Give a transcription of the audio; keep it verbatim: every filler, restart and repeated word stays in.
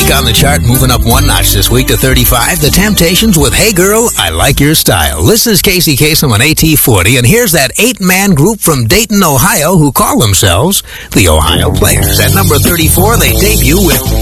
Back on the chart, moving up one notch this week to thirty-five. The Temptations with Hey Girl, I Like Your Style. This is Casey Kasem on A T forty, and here's that eight-man group from Dayton, Ohio, who call themselves the Ohio Players. At number thirty-four, they debut with